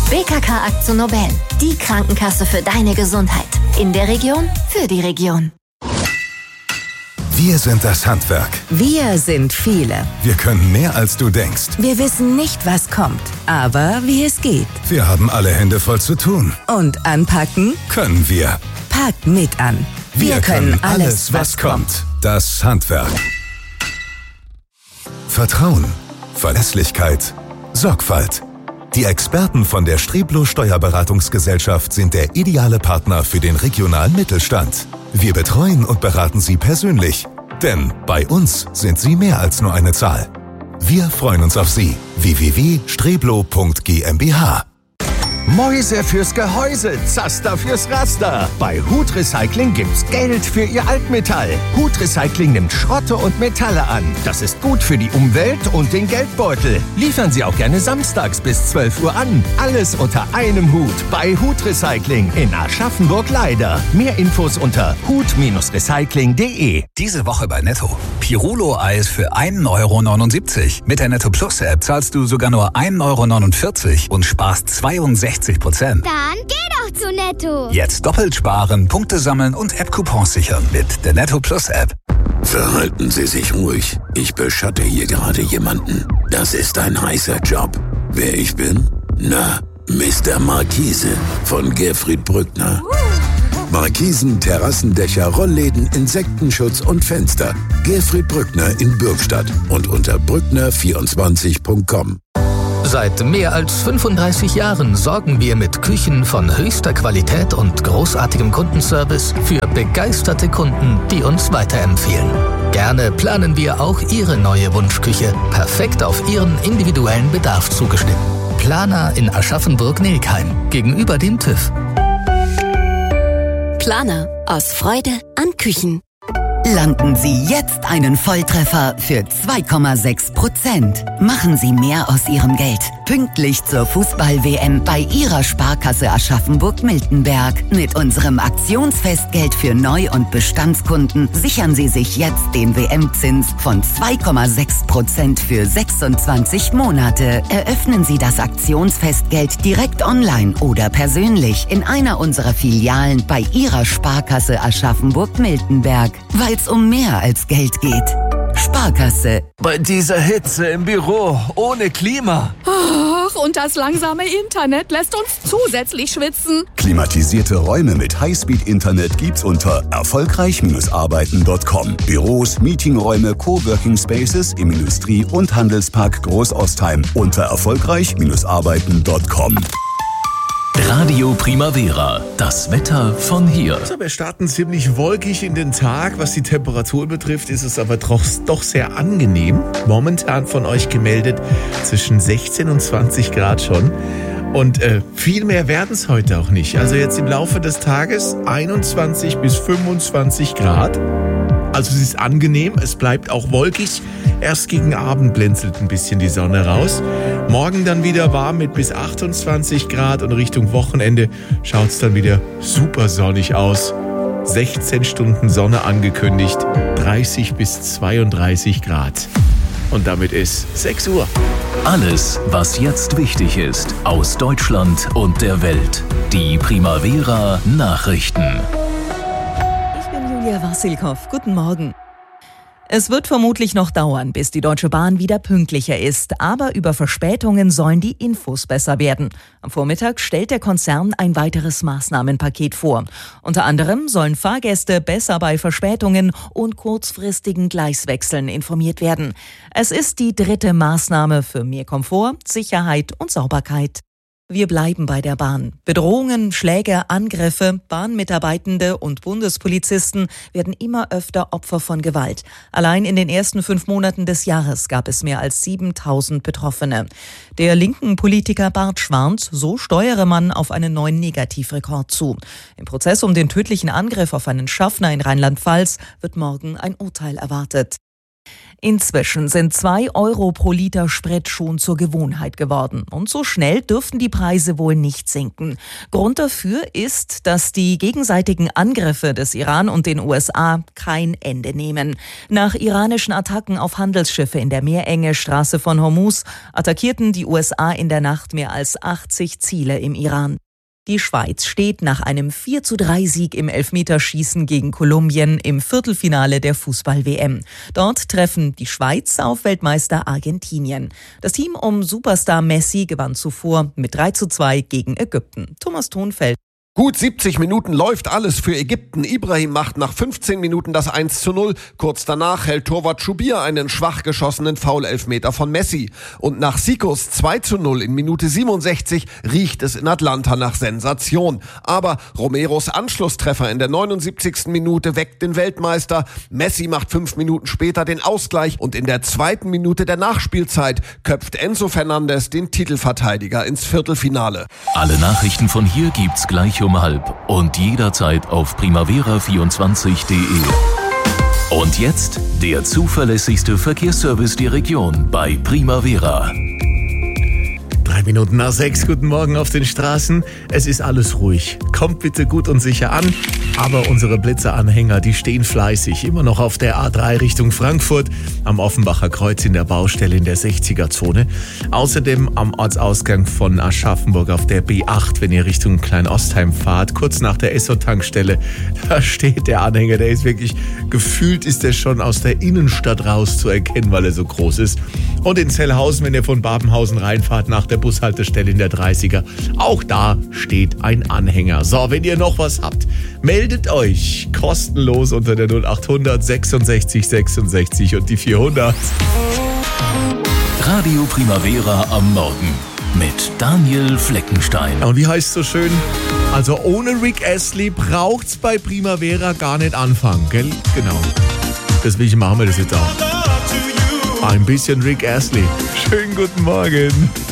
BKK AkzoNobel, die Krankenkasse für deine Gesundheit. In der Region, für die Region. Wir sind das Handwerk. Wir sind viele. Wir können mehr, als du denkst. Wir wissen nicht, was kommt, aber wie es geht. Wir haben alle Hände voll zu tun. Und anpacken können wir. Packt mit an. Wir können alles, was kommt. Das Handwerk. Vertrauen, Verlässlichkeit, Sorgfalt. Die Experten von der Streblo Steuerberatungsgesellschaft sind der ideale Partner für den regionalen Mittelstand. Wir betreuen und beraten Sie persönlich, denn bei uns sind Sie mehr als nur eine Zahl. Wir freuen uns auf Sie. www.streblo.gmbh. Mäuse fürs Gehäuse, Zaster fürs Raster. Bei Hut Recycling gibt's Geld für Ihr Altmetall. Hut Recycling nimmt Schrotte und Metalle an. Das ist gut für die Umwelt und den Geldbeutel. Liefern Sie auch gerne samstags bis 12 Uhr an. Alles unter einem Hut bei Hut Recycling in Aschaffenburg-Leider. Mehr Infos unter hut-recycling.de. Diese Woche bei Netto. Pirulo-Eis für 1,79 €. Mit der Netto Plus App zahlst du sogar nur 1,49 € und sparst 62%. Dann geh doch zu Netto. Jetzt doppelt sparen, Punkte sammeln und App-Coupons sichern mit der Netto Plus App. Verhalten Sie sich ruhig. Ich beschatte hier gerade jemanden. Das ist ein heißer Job. Wer ich bin? Na, Mr. Markise von Gerfried Brückner. Markisen, Terrassendächer, Rollläden, Insektenschutz und Fenster. Gerfried Brückner in Bürgstadt und unter brückner24.com. Seit mehr als 35 Jahren sorgen wir mit Küchen von höchster Qualität und großartigem Kundenservice für begeisterte Kunden, die uns weiterempfehlen. Gerne planen wir auch Ihre neue Wunschküche, perfekt auf Ihren individuellen Bedarf zugeschnitten. Planer in Aschaffenburg-Nilkheim, gegenüber dem TÜV. Planer, aus Freude an Küchen. Landen Sie jetzt einen Volltreffer für 2,6%. Machen Sie mehr aus Ihrem Geld. Pünktlich zur Fußball-WM bei Ihrer Sparkasse Aschaffenburg-Miltenberg. Mit unserem Aktionsfestgeld für Neu- und Bestandskunden sichern Sie sich jetzt den WM-Zins von 2,6% für 26 Monate. Eröffnen Sie das Aktionsfestgeld direkt online oder persönlich in einer unserer Filialen bei Ihrer Sparkasse Aschaffenburg-Miltenberg. Weil es um mehr als Geld geht. Sparkasse. Bei dieser Hitze im Büro, ohne Klima. Ach, und das langsame Internet lässt uns zusätzlich schwitzen. Klimatisierte Räume mit Highspeed-Internet gibt's unter erfolgreich-arbeiten.com. Büros, Meetingräume, Coworking Spaces im Industrie- und Handelspark Großostheim unter erfolgreich-arbeiten.com. Radio Primavera, das Wetter von hier. Also wir starten ziemlich wolkig in den Tag. Was die Temperatur betrifft, ist es aber doch sehr angenehm. Momentan von euch gemeldet zwischen 16 und 20 Grad schon. Und viel mehr werden es heute auch nicht. Also jetzt im Laufe des Tages 21 bis 25 Grad. Also es ist angenehm, es bleibt auch wolkig. Erst gegen Abend blinzelt ein bisschen die Sonne raus. Morgen dann wieder warm mit bis 28 Grad und Richtung Wochenende schaut es dann wieder super sonnig aus. 16 Stunden Sonne angekündigt, 30 bis 32 Grad. Und damit ist 6 Uhr. Alles, was jetzt wichtig ist, aus Deutschland und der Welt. Die Primavera Nachrichten. Julia Wassilkow, guten Morgen. Es wird vermutlich noch dauern, bis die Deutsche Bahn wieder pünktlicher ist, aber über Verspätungen sollen die Infos besser werden. Am Vormittag stellt der Konzern ein weiteres Maßnahmenpaket vor. Unter anderem sollen Fahrgäste besser bei Verspätungen und kurzfristigen Gleiswechseln informiert werden. Es ist die 3. Maßnahme für mehr Komfort, Sicherheit und Sauberkeit. Wir bleiben bei der Bahn. Bedrohungen, Schläge, Angriffe, Bahnmitarbeitende und Bundespolizisten werden immer öfter Opfer von Gewalt. Allein in den ersten 5 Monaten des Jahres gab es mehr als 7.000 Betroffene. Der linken Politiker Bartsch warnt, so steuere man auf einen neuen Negativrekord zu. Im Prozess um den tödlichen Angriff auf einen Schaffner in Rheinland-Pfalz wird morgen ein Urteil erwartet. Inzwischen sind 2 Euro pro Liter Sprit schon zur Gewohnheit geworden. Und so schnell dürften die Preise wohl nicht sinken. Grund dafür ist, dass die gegenseitigen Angriffe des Iran und den USA kein Ende nehmen. Nach iranischen Attacken auf Handelsschiffe in der Meerenge Straße von Hormuz attackierten die USA in der Nacht mehr als 80 Ziele im Iran. Die Schweiz steht nach einem 4:3-Sieg im Elfmeterschießen gegen Kolumbien im Viertelfinale der Fußball-WM. Dort treffen die Schweiz auf Weltmeister Argentinien. Das Team um Superstar Messi gewann zuvor mit 3:2 gegen Ägypten. Thomas Thonfeld. Gut 70 Minuten läuft alles für Ägypten. Ibrahim macht nach 15 Minuten das 1:0. Kurz danach hält Torwart Schubir einen schwach geschossenen Foul-Elfmeter von Messi. Und nach Sikos 2:0 in Minute 67 riecht es in Atlanta nach Sensation. Aber Romeros Anschlusstreffer in der 79. Minute weckt den Weltmeister. Messi macht 5 Minuten später den Ausgleich und in der 2. Minute der Nachspielzeit köpft Enzo Fernandes den Titelverteidiger ins Viertelfinale. Alle Nachrichten von hier gibt's gleich um 12:30 und jederzeit auf primavera24.de. Und jetzt der zuverlässigste Verkehrsservice der Region bei Primavera. 3 Minuten nach 6, guten Morgen auf den Straßen. Es ist alles ruhig. Kommt bitte gut und sicher an. Aber unsere Blitzeranhänger, die stehen fleißig. Immer noch auf der A3 Richtung Frankfurt, am Offenbacher Kreuz in der Baustelle in der 60er-Zone. Außerdem am Ortsausgang von Aschaffenburg auf der B8, wenn ihr Richtung Kleinostheim fahrt, kurz nach der Esso-Tankstelle. Da steht der Anhänger, der ist wirklich, gefühlt ist der schon aus der Innenstadt raus zu erkennen, weil er so groß ist. Und in Zellhausen, wenn ihr von Babenhausen reinfahrt, nach der Bushaltestelle in der 30er, auch da steht ein Anhänger. So, wenn ihr noch was habt, meldet euch kostenlos unter der 0800 66 66 und die 400. Radio Primavera am Morgen mit Daniel Fleckenstein. Und wie heißt es so schön? Also ohne Rick Astley braucht's bei Primavera gar nicht anfangen, gell? Genau. Deswegen machen wir das jetzt auch. Ein bisschen Rick Astley. Schönen guten Morgen.